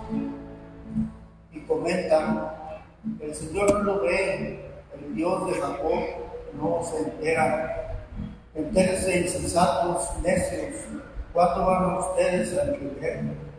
y comentan, el Señor no lo ve, el Dios de Jacob no se entera. Entérense, insensatos, necios, ¿cuándo van ustedes a entender?